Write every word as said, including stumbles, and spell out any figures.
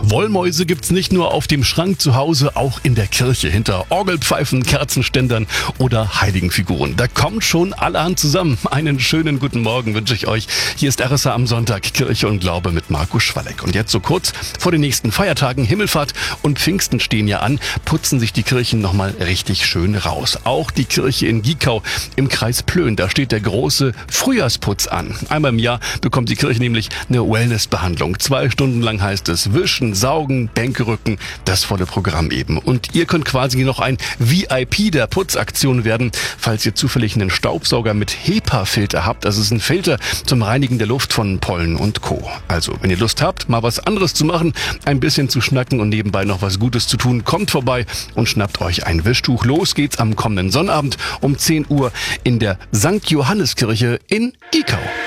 Wollmäuse gibt's nicht nur auf dem Schrank zu Hause, auch in der Kirche, hinter Orgelpfeifen, Kerzenständern oder Heiligenfiguren. Da kommt schon allerhand zusammen. Einen schönen guten Morgen wünsche ich euch. Hier ist R S A am Sonntag, Kirche und Glaube mit Markus Schwalleck. Und jetzt so kurz vor den nächsten Feiertagen, Himmelfahrt und Pfingsten stehen ja an, putzen sich die Kirchen nochmal richtig schön raus. Auch die Kirche in Giekau im Kreis Plön, da steht der große Frühjahrsputz an. Einmal im Jahr bekommt die Kirche nämlich eine Wellnessbehandlung. Zwei Stunden lang heißt es Wischen, Saugen, Bänke rücken, das volle Programm eben. Und ihr könnt quasi noch ein V I P der Putzaktion werden, falls ihr zufällig einen Staubsauger mit HEPA-Filter habt. Das ist ein Filter zum Reinigen der Luft von Pollen und Co. Also, wenn ihr Lust habt, mal was anderes zu machen, ein bisschen zu schnacken und nebenbei noch was Gutes zu tun, kommt vorbei und schnappt euch ein Wischtuch. Los geht's am kommenden Sonnabend um zehn Uhr in der Sankt Johanneskirche in Giekau.